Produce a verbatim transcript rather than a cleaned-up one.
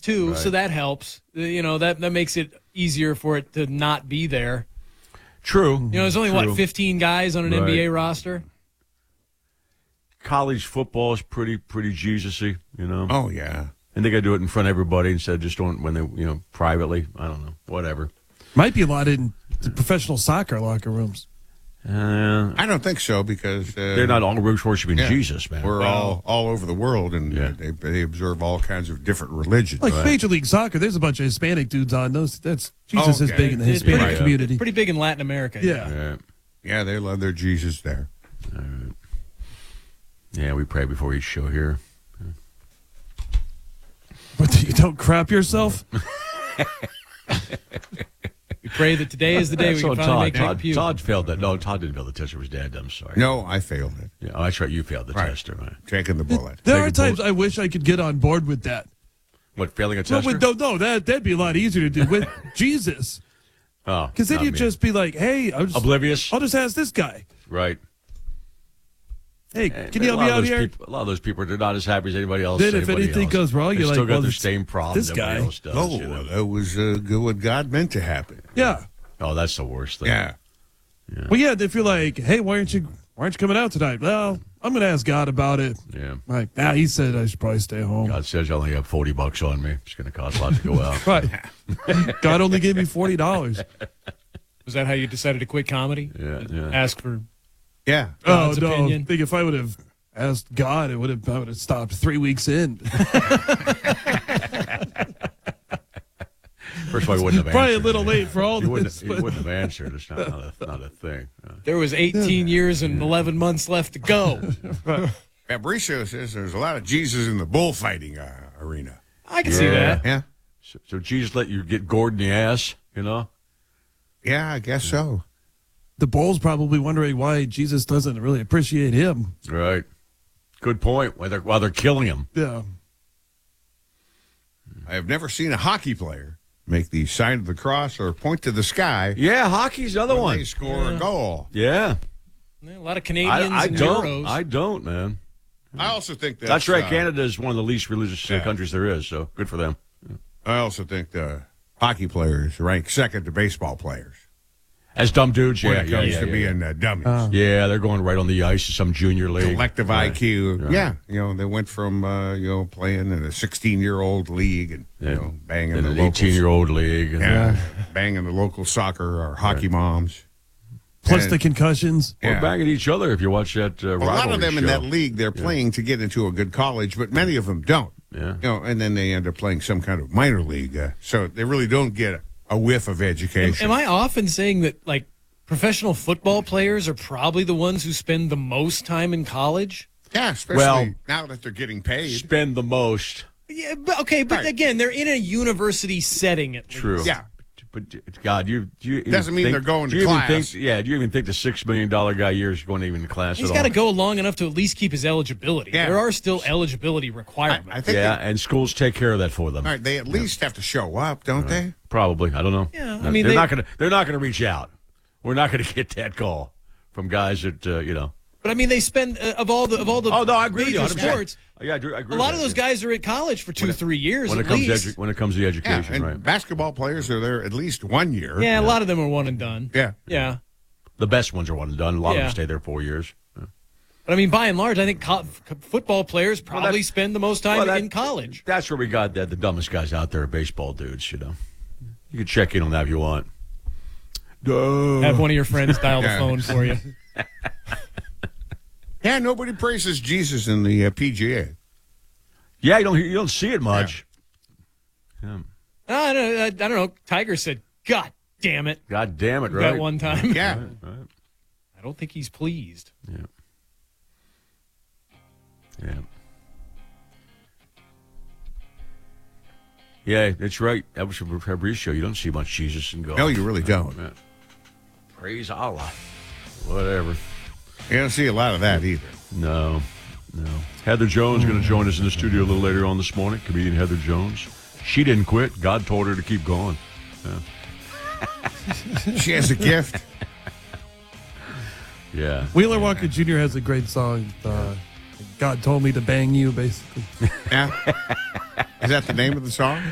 too, Right. so that helps. You know, that, that makes it easier for it to not be there. True. You know, there's only, True. what, fifteen guys on an Right. N B A roster? College football is pretty pretty Jesus-y, you know. Oh, yeah. And they got to do it in front of everybody instead of just doing it when they, you know, privately. I don't know. Whatever. Might be a lot in the professional soccer locker rooms. Uh, I don't think so because uh, they're not all worshiping yeah. Jesus, man. We're all all over the world, and Yeah. uh, they they observe all kinds of different religions. Like Right. Major League Soccer, there's a bunch of Hispanic dudes on those. That's Jesus is Okay. big in the It's Hispanic pretty- community. Pretty big in Latin America. Yeah. Yeah. Yeah, they love their Jesus there. Yeah, we pray before each show here. But you don't crap yourself? We pray that today is the day we So can finally Todd, make Todd, Nick puke. Todd failed that. No, Todd didn't fail the test. It was Dad. I'm sorry. No, I failed it. Yeah, oh, that's right. You failed the Right. test, right? Taking the bullet. There Take are a times bullet. I wish I could get on board with that. What, failing a No, test? with, no, no, that, that'd be a lot easier to do with Jesus. Oh, Because then not you'd me. just be like, hey, I'll just, Oblivious? I'll just ask this guy. Right. Hey, And can you a help lot me of out those here? people- a lot of those people are not as happy as anybody else. Then if anybody anything else. goes wrong, they you're still like, got well, their this- same problems. this everybody guy- else does, Oh, you know? that was uh, good what God meant to happen. Yeah. Oh, that's the worst thing. Yeah. Well, yeah, if you're like, hey, why aren't you why aren't you coming out tonight? Well, I'm going to ask God about it. Yeah. Like, nah, he said I should probably stay home. God says I only have forty bucks on me. It's going to cost a lot to go out. Right. God only gave me forty dollars. Was that how you decided to quit comedy? Yeah, yeah. Ask for Yeah. Oh, God's no. opinion. I think if I would have asked God, it would have, I would have stopped three weeks in. First of all, he wouldn't have Probably a answered. little late for all He wouldn't, this. he but- wouldn't have answered. It's not, not, a, not a thing. Uh, there was eighteen years and eleven months left to go. Fabricio says there's a lot of Jesus in the bullfighting uh, arena. I can see Yeah. that. Yeah. so, so Jesus let you get gored in the ass, you know? Yeah, I guess so. The Bulls probably wondering why Jesus doesn't really appreciate him. Right. Good point. While they're, while they're killing him. Yeah. I have never seen a hockey player make the sign of the cross or point to the sky Yeah, hockey's the other when one. they score a goal. Yeah. A lot of I, Canadians I and don't. Euros. I don't, man. I also think that's, That's right. uh, Canada is one of the least religious uh, yeah. countries there is, so good for them. I also think the hockey players rank second to baseball players As dumb dudes, when yeah, it yeah, comes yeah, to yeah, being yeah. uh, dummies. Yeah, they're going right on the ice in some junior league. Collective Right. I Q. Right. Yeah, you know, they went from uh, you know playing in a sixteen-year-old league and Yeah. you know banging In the an local, eighteen-year-old league. yeah, banging the local soccer or hockey moms. Plus And- the concussions. Or Yeah. banging each other if you watch that uh, A lot of them in show. that league, they're playing to get into a good college, but many of them don't. Yeah. You know, and then they end up playing some kind of minor league, uh, so they really don't get a, a whiff of education. Am I often saying that, like, professional football players are probably the ones who spend the most time in college? yeah, especially Well- now that they're getting paid. Spend the most. Yeah, but okay, but Right. again, they're in a university setting at least. True. Yeah. But God, you do you even Doesn't mean think- they're going do to you even class. think, yeah, do you even think the six million dollar guy here is going to even to class He's at got all? to go long enough to at least keep his eligibility. Yeah. There are still eligibility I, requirements. I think Yeah, they, and schools take care of that for them. all right, they at least have to show up, don't they? Probably. I don't know. Yeah, I Uh, mean, they're they- not going to. They're not going to reach out. We're not going to get that call from guys that uh, you know. But I mean, they spend uh, of all the of all the Oh no, I agree with you. major one hundred percent. sports. Yeah, I agree, I agree A with lot of that, those yeah. guys are at college for two, When it- three years when at it comes to least. edu- when it comes to the Yeah, education, and right? basketball players are there at least one year. yeah, a lot of them are one and done. Yeah. Yeah. The best ones are one and done. A lot of Yeah. them stay there four years. Yeah. But I mean, by and large, I think co- f- football players probably that's- spend the most time Well, that- in college. That's where we got the, the dumbest guys out there, baseball dudes. You know, you can check in on that if you want. Duh. Have one of your friends dial the Yeah. phone for you. Yeah, nobody praises Jesus in the uh, P G A. Yeah, you don't hear- you don't see it much. Yeah. I don't, I, I don't know. Tiger said, "God damn it!" God damn it, right? That one time. Yeah. Right. I don't think he's pleased. Yeah. Yeah. Yeah, that's right. That was from Fabrice show. You don't see much Jesus in golf. No, you really don't. Yeah. Praise Allah. Whatever. You don't see a lot of that either. No, no. Heather Jones going to join us in the studio a little later on this morning. Comedian Heather Jones. She didn't quit. God told her to keep going. She has a gift. Yeah. Wheeler Walker Junior has a great song. Uh, God told me to bang you, basically. Yeah. Is that the name of the song?